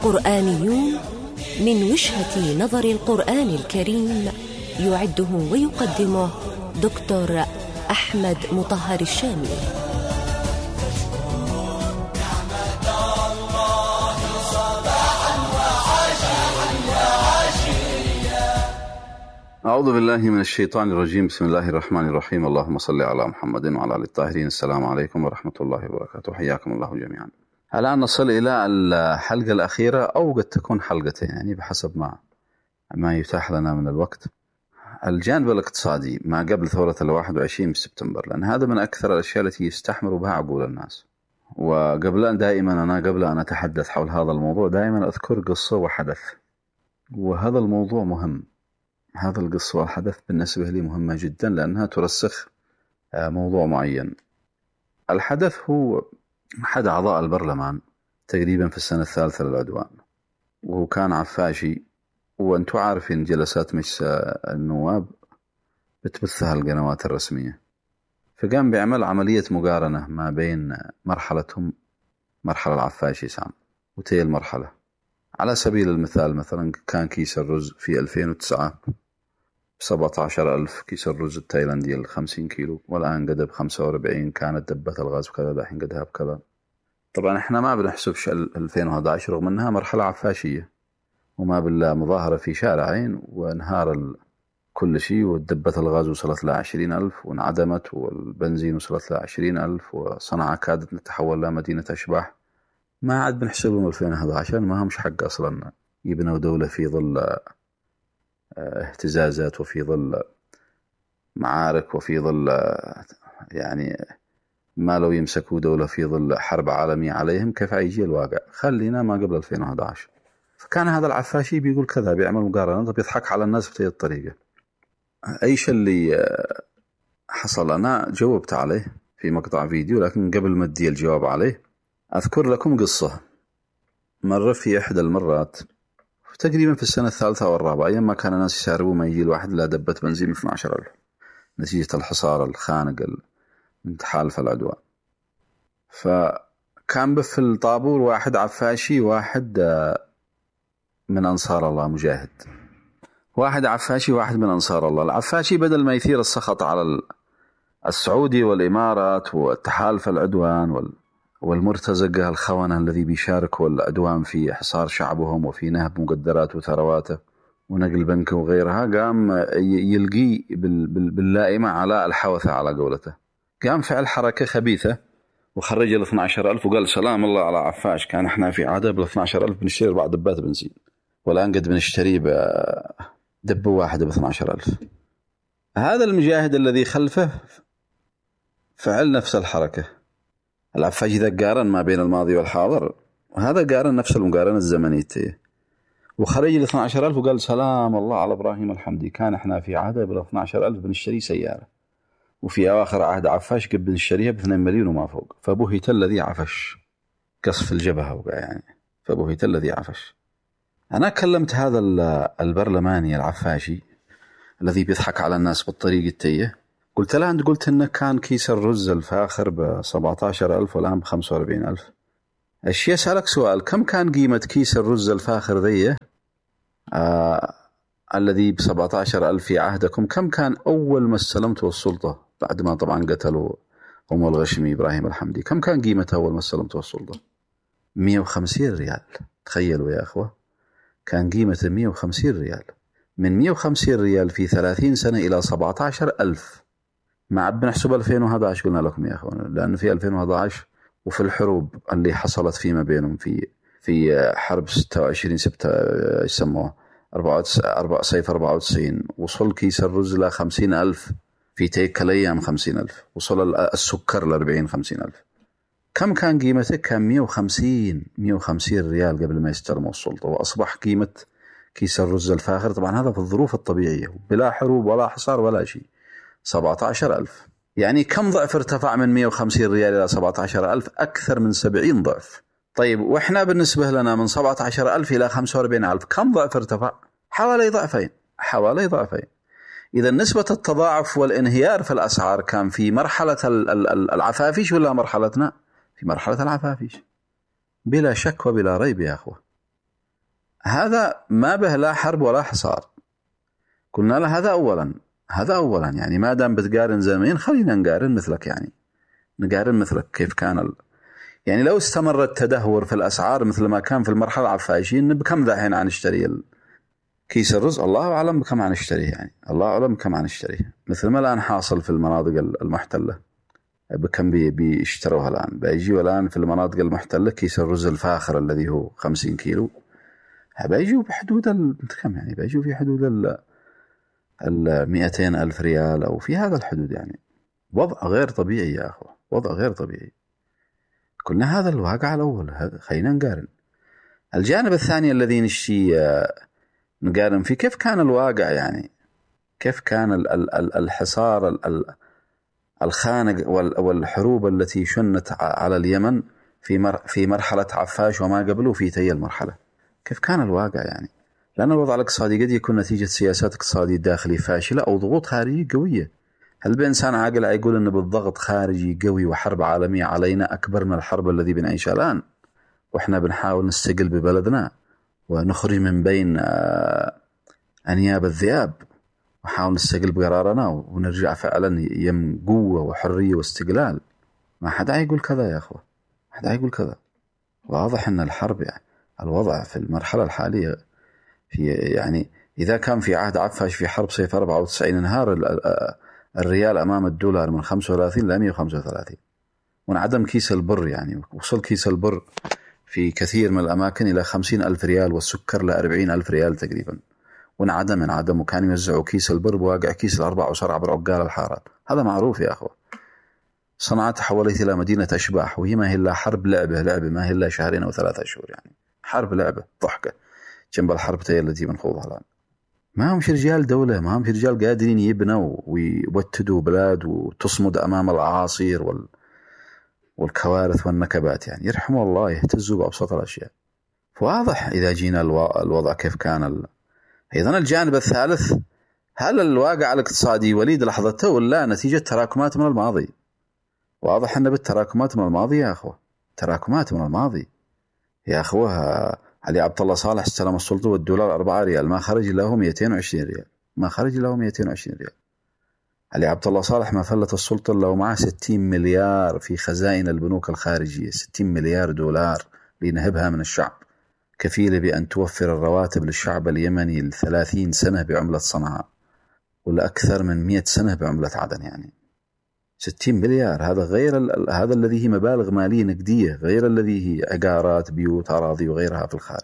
قرآنيون من وجهة نظر القرآن الكريم، يعده ويقدمه دكتور أحمد مطهر الشامي. أعوذ بالله من الشيطان الرجيم. بسم الله الرحمن الرحيم. اللهم صل على محمد وعلى آل الطاهرين. السلام عليكم ورحمة الله وبركاته. حياكم الله جميعا. الآن نصل إلى الحلقة الأخيرة، أو قد تكون حلقتين يعني بحسب ما يتاح لنا من الوقت. الجانب الاقتصادي ما قبل ثورة 21 سبتمبر، لأن هذا من أكثر الأشياء التي يستحمر بها عقول الناس. وقبل أن أتحدث حول هذا الموضوع دائما أذكر قصة وحدث، وهذا الموضوع مهم. هذا القصة والحدث بالنسبة لي مهمة جدا لأنها ترسخ موضوع معين. الحدث هو أحد أعضاء البرلمان تقريبا في السنة الثالثة للعدوان، وهو كان عفاشي. وأنتم عارفين جلسات مجلس النواب بتبثها القنوات الرسمية، فقام بيعمل عملية مقارنة ما بين مرحلة العفاشي سام وتي المرحلة. على سبيل المثال مثلا كان كيس الرز في 2009 ب17,000 كيس الرز التايلاندي 50 كيلو، والآن قد ب45. كانت دبة الغاز بكذا، دحين قدها بكذا. طبعا احنا ما بنحسبش 2011 رغم انها مرحلة عفاشية، وما بالله مظاهرة في شارعين وانهار كل شيء، والدبة الغاز وصلت ل 20,000 وانعدمت، والبنزين وصلت ل 20,000، وصنعاء كادت نتحول لمدينة أشباح. ما عاد بنحسبهم 2011، ما همش حق أصلا يبنوا دولة في ظل اهتزازات وفي ظل معارك وفي ظل يعني ما لو يمسكوا دولة في ظل حرب عالمية عليهم كيف هيجي الواقع. خلينا ما قبل 2011. فكان هذا العفاشي بيقول كذا، بيعمل مقارنة، بيضحك على الناس بهذه الطريقة. أيش اللي حصل؟ أنا جاوبت عليه في مقطع فيديو، لكن قبل ما أدي الجواب عليه أذكر لكم قصة. مرة في إحدى المرات تقريبا في السنة الثالثة والرابعة، أيام ما كان الناس يساربوا ما يجي الواحد لا دبة بنزين 12,000 نتيجة الحصار الخانق من تحالف العدوان. فكان بف الطابور واحد عفاشي، واحد من أنصار الله مجاهد. واحد عفاشي واحد من أنصار الله. العفاشي بدل ما يثير السخط على السعودي والإمارات والتحالف العدوان والمرتزقة الخونة الذي بيشاركوا العدوان في حصار شعبهم وفي نهب مقدرات وثرواته ونقل بنك وغيرها، قام يلقي باللائمة على الحوثة على قولته. قام فعل حركة خبيثة وخرج 12,000 وقال سلام الله على عفاش. كان احنا في عادة 12,000 بنشتري 4 دبات بنزين، والآن قد بنشتري دبة واحدة 12,000. هذا المجاهد الذي خلفه فعل نفس الحركة. العفاش إذا قارن ما بين الماضي والحاضر، وهذا قارن نفس المقارنة الزمنية، وخرج 12,000 وقال سلام الله على إبراهيم الحمدي. كان احنا في عهده 12,000 بنشتري سيارة، وفي أواخر عهد عفاش قد بنشتريها ب2 مليون وما فوق. فبهت الذي عفش، قصف الجبهة وقع يعني. فبهت الذي عفش. أنا كلمت هذا البرلماني العفاشي الذي بيضحك على الناس بالطريقة التيه، قلت له أنت قلت إنه كان كيس الرز الفاخر ب17,000 والآن ب45,000. الشيء أسألك سؤال، كم كان قيمة كيس الرز الفاخر ذيه الذي ب17,000 في عهدكم؟ كم كان أول ما استلمتوا السلطة بعد ما طبعا قتلوا أم الغشمي إبراهيم الحمدي؟ كم كان قيمتها أول ما استلمتوا السلطة؟ 150 ريال. تخيلوا يا أخوة، كان قيمته 150 ريال. من 150 ريال في 30 سنة إلى 17,000. ما عاد بنحسب 2011 قلنا لكم يا أخوان، لأن في 2011 وفي الحروب اللي حصلت فيما بينهم في حرب 26 سبتمبر يسموها صيف 94، وصل كيس الرز ل 50,000 في تلك الأيام. 50,000 وصل السكر ل 40-50,000. كم كان قيمته؟ كان 150 ريال قبل ما يستلموا السلطة، وأصبح قيمة كيس الرز الفاخر طبعا هذا في الظروف الطبيعية بلا حروب ولا حصار ولا شيء 17,000. يعني كم ضعف ارتفع من 150 ريال إلى 17,000؟ أكثر من 70 ضعف. طيب وإحنا بالنسبة لنا من 17,000 إلى 45,000 كم ضعف ارتفع؟ حوالي ضعفين. إذا نسبة التضاعف والانهيار في الأسعار كان في مرحلة العفافيش ولا مرحلتنا؟ في مرحلة العفافيش بلا شك وبلا ريب يا أخوة. هذا ما به لا حرب ولا حصار. قلنا له هذا أولا يعني ما دام بتقارن زمين خلينا نقارن مثلك، يعني نقارن مثلك كيف كان يعني لو استمر التدهور في الأسعار مثل ما كان في المرحلة العفاشين بكم ذا عن نشتري كيس الرز؟ الله أعلم بكم عن نشتريه، يعني الله أعلم بكم عن نشتريه، مثل ما الآن حاصل في المناطق المحتلة بكم بيشتروها الآن. بيجيوا الآن في المناطق المحتلة كيس الرز الفاخر الذي هو 50 كيلو بيجوا بحدود كم، يعني بيجوا في حدود 200,000 ريال أو في هذا الحدود. يعني وضع غير طبيعي يا أخوة، وضع غير طبيعي. قلنا هذا الواقع الأول، خلينا نقارن. الجانب الثاني الذي نشتي نقارن فيه كيف كان الواقع، يعني كيف كان الحصار الخانق والحروب التي شنت على اليمن في مرحلة عفاش وما قبله في تلك المرحلة، كيف كان الواقع يعني. لأن الوضع الاقتصادي قد يكون نتيجة سياسات اقتصادية داخلية فاشلة أو ضغوط خارجية قوية. هل بإنسان عاقل يقول أن بالضغط خارجي قوي وحرب عالمية علينا أكبر من الحرب الذي بنعيشها الآن، وإحنا بنحاول نستقل ببلدنا ونخرج من بين أنياب الذئاب ونحاول نستقل بقرارنا ونرجع فعلا يم قوة وحرية واستقلال؟ ما حدا يقول كذا يا أخوة، حدا يقول كذا. واضح أن الحرب يعني الوضع في المرحلة الحالية يعني إذا كان في عهد عفاش في حرب صيف 94 انهار الريال أمام الدولار من 35 إلى 135، وانعدم كيس البر، يعني وصل كيس البر في كثير من الأماكن إلى 50,000 ريال والسكر ل 40,000 ريال تقريبا، وانعدم وكان يوزعوا كيس البر بواقع كيس الأربع وشرع برعقال الحارات. هذا معروف يا أخوة. صنعاء تحولت إلى مدينة أشباح، وهي ما هي إلا حرب لعبة ما هي إلا 2 أو 3 شهور، يعني حرب لعبة ضحكة جنب الحرب التي بنخوضها الآن. ما همش رجال دولة، ما همش رجال قادرين يبنوا ويوتدوا بلاد وتصمد أمام الأعاصير والكوارث والنكبات، يعني يرحموا الله يهتزوا بأبسط الأشياء. فواضح إذا جينا الوضع كيف كان. أيضا الجانب الثالث، هل الواقع الاقتصادي وليد لحظته ولا نتيجة تراكمات من الماضي؟ واضح أن بالتراكمات من الماضي يا أخوة، تراكمات من الماضي يا أخوة. علي عبد الله صالح استلم السلطة والدولار 4 ريال، ما خرج له 220 ريال، ما خرج له 220 ريال. علي عبد الله صالح ما فلت السلطة لو معه 60 مليار في خزائن البنوك الخارجية، 60 مليار دولار لينهبها من الشعب، كفيلة بأن توفر الرواتب للشعب اليمني ل30 سنة بعملة صنعاء، ولا أكثر من 100 سنة بعملة عدن. يعني 60 مليار، هذا غير هذا الذي هي مبالغ مالية نقدية، غير الذي هي عقارات بيوت أراضي وغيرها في الخارج.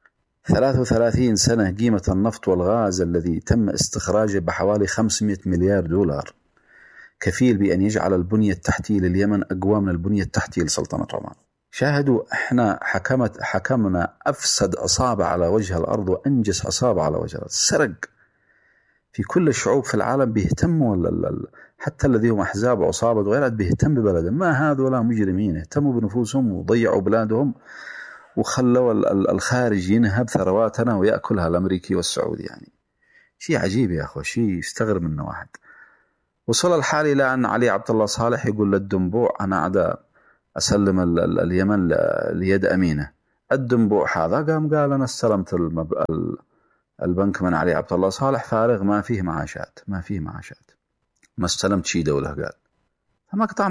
33 سنة قيمة النفط والغاز الذي تم استخراجه بحوالي 500 مليار دولار، كفيل بأن يجعل البنية التحتية لليمن أقوى من البنية التحتية لسلطنة عمان. شاهدوا إحنا حكمنا أفسد عصابة على وجه الأرض وأنجس عصابة على وجه الأرض. سرق في كل الشعوب في العالم بيهتموا، حتى الذي هم أحزاب عصابة وغيرها بيهتم ببلدهم. ما هذولا مجرمين اهتموا بنفوسهم وضيعوا بلادهم وخلوا الخارج ينهب ثرواتنا ويأكلها الأمريكي والسعودي. يعني شيء عجيب يا أخوة، شيء يستغرب منه واحد. وصل الحال إلى أن علي عبد الله صالح يقول للدنبوع أنا عدا أسلم اليمن ليد أمينة. الدنبوع هذا قال أنا استلمت البنك من علي عبد الله صالح فارغ، ما فيه معاشات، ما استلمت شيء دولة. قال مقطع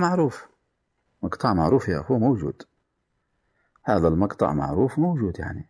معروف يا أخوة، موجود هذا المقطع، معروف موجود. يعني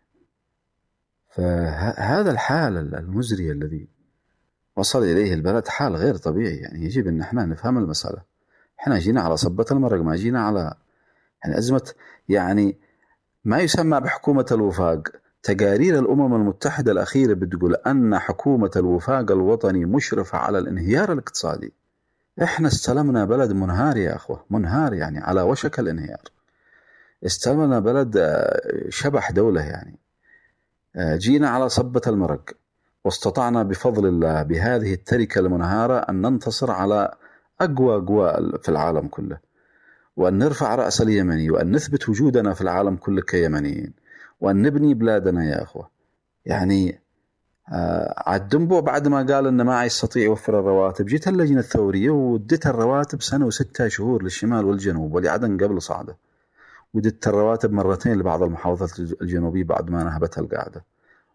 فهذا الحال المزري الذي وصل إليه البلد حال غير طبيعي. يعني يجب أن احنا نفهم المسألة. احنا جينا على صبة المرق، ما جينا على يعني أزمة. يعني ما يسمى بحكومة الوفاق. تقارير الأمم المتحدة الأخيرة بتقول أن حكومة الوفاق الوطني مشرفة على الانهيار الاقتصادي. احنا استلمنا بلد منهار يا أخوة، منهار، يعني على وشك الانهيار. استلمنا بلد شبح دولة. يعني جينا على صبة المرق واستطعنا بفضل الله بهذه التركة المنهارة أن ننتصر على أقوى قوى في العالم كله، وأن نرفع رأس اليمني، وأن نثبت وجودنا في العالم كله كيمنيين، وأن نبني بلادنا يا أخوة. يعني الدنبوع بعد ما قال أنه ما يستطيع يوفر الرواتب، جيت اللجنة الثورية ودت الرواتب 1 و6 شهور للشمال والجنوب ولعدن قبل صعدة، ودت الرواتب مرتين لبعض المحافظات الجنوبية بعد ما نهبتها القاعدة،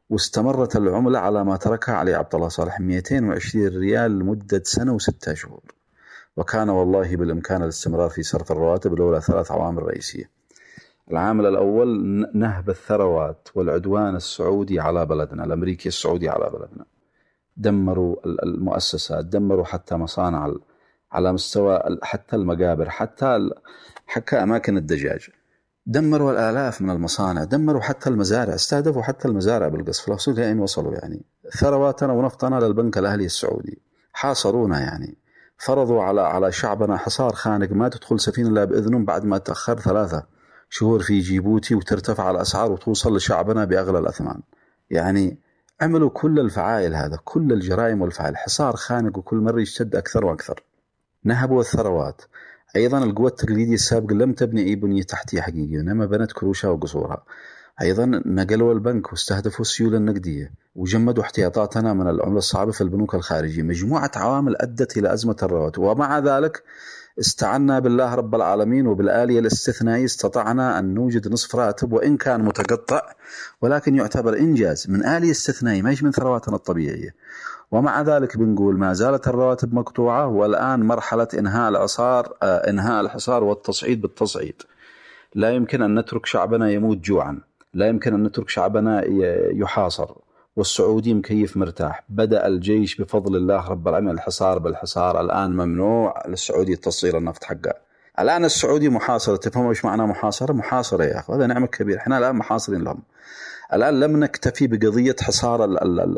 واستمرت العملة على ما تركها علي عبد الله صالح 220 ريال لمدة سنة و6 شهور. وكان والله بالإمكان الاستمرار في صرف الرواتب لولا 3 عوامل رئيسية. العامل الأول نهب الثروات والعدوان السعودي على بلدنا، الأمريكي السعودي على بلدنا. دمروا المؤسسات، دمروا حتى مصانع على مستوى حتى المقابر، حتى أماكن الدجاج، دمروا الآلاف من المصانع، دمروا حتى المزارع، استهدفوا حتى المزارع بالقصف. الوصول لأين وصلوا؟ يعني ثرواتنا ونفطنا للبنك الأهلي السعودي، حاصرونا، يعني فرضوا على شعبنا حصار خانق، ما تدخل سفينة إلا بإذنهم بعد ما تأخر 3 شهور في جيبوتي، وترتفع الأسعار وتوصل لشعبنا بأغلى الأثمان. يعني عملوا كل الفعائل، هذا كل الجرائم والفعائل، حصار خانق، وكل مرة يشتد أكثر وأكثر. نهبوا الثروات. أيضا القوى التقليدية السابقة لم تبني أي بنية تحتية حقيقية، إنما بنت كروشها وقصورها. أيضا نقلوا البنك واستهدفوا السيولة النقدية، وجمدوا احتياطاتنا من العملة الصعبة في البنوك الخارجية. مجموعة عوامل أدت إلى أزمة الرواتب، ومع ذلك استعنا بالله رب العالمين وبالآلية الاستثنائية، استطعنا أن نوجد نصف راتب، وإن كان متقطع ولكن يعتبر إنجاز من آلية استثنائية، ما من ثرواتنا الطبيعية. ومع ذلك بنقول ما زالت الرواتب مقطوعة، والآن مرحلة إنهاء الحصار والتصعيد بالتصعيد. لا يمكن أن نترك شعبنا يموت جوعا، لا يمكن أن نترك شعبنا يحاصر، والسعودي مكيف مرتاح. بدأ الجيش بفضل الله رب العالمين الحصار بالحصار. الآن ممنوع للسعودي تصدير النفط حقه. الآن السعودي محاصرة. تفهموا إيش معنى محاصرة؟ محاصرة يا أخي، هذا نعمة كبيرة. إحنا الآن محاصرين لهم. الآن لم نكتفي بقضية حصار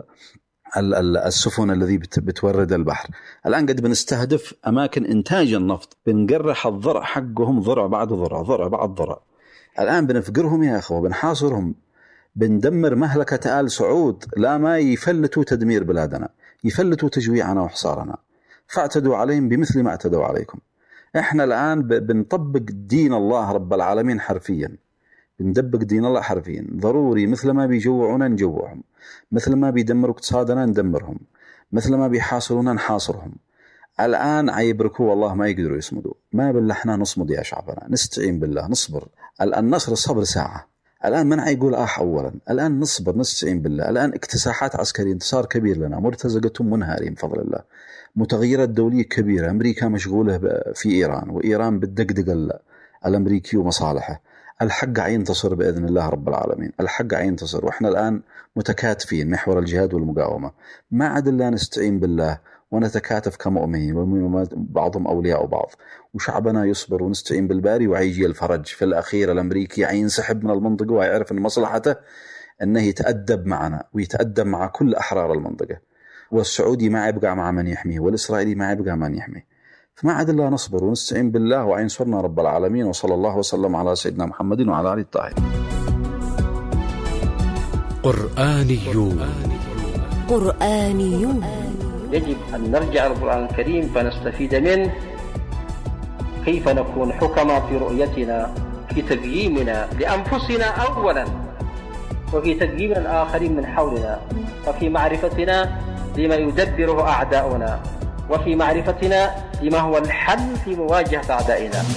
السفن الذي بتورد البحر، الآن قد بنستهدف أماكن إنتاج النفط، بنقرح الضرع حقهم، ضرع بعد ضرع، ضرع بعد ضرع. الآن بنفقرهم يا أخوة، بنحاصرهم، بندمر مهلكة آل سعود. لا ما يفلتوا تدمير بلادنا، يفلتوا تجويعنا وحصارنا، فاعتدوا عليهم بمثل ما اعتدوا عليكم. إحنا الآن بنطبق دين الله رب العالمين حرفيا، بندبق دين الله حرفيا. ضروري مثل ما بيجوعونا نجوعهم، مثل ما بيدمروا اقتصادنا ندمرهم، مثل ما بيحاصرونا نحاصرهم. الآن عيبركوا والله ما يقدروا يصمدوا. ما بالله احنا نصمد يا شعبنا، نستعين بالله، نصبر. النصر الصبر ساعة. الآن من يقول أولا، الآن نصبر نستعين بالله. الآن اكتساحات عسكرية، انتصار كبير لنا، مرتزقتهم منهارين بفضل الله. متغيرات دولية كبيرة، أمريكا مشغولة في إيران، وإيران بتدقدق الأمريكي ومصالحه. الحق عينتصر بإذن الله رب العالمين، الحق عينتصر. وإحنا الآن متكاتفين محور الجهاد والمقاومة. ما عاد إلا نستعين بالله ونتكاتف كمؤمنين، وبعضهم أولياء بعض، وشعبنا يصبر ونستعين بالباري، وعيجي الفرج. في الأخير الأمريكي عينسحب من المنطقة، ويعرف أن مصلحته أنه يتأدب معنا ويتأدب مع كل أحرار المنطقة، والسعودي ما يبقى مع من يحميه، والإسرائيلي ما يبقى من يحميه. فما عاد الله نصبر ونستعين بالله، وعينصرنا رب العالمين. وصلى الله وسلم على سيدنا محمد وعلى آله الطاهرين. قرآنيون. يجب أن نرجع للقرآن الكريم فنستفيد منه، كيف نكون حكما في رؤيتنا، في تقييمنا لأنفسنا أولا، وفي تقييم الآخرين من حولنا، وفي معرفتنا لما يدبره أعداؤنا، وفي معرفتنا لما هو الحل في مواجهة أعدائنا.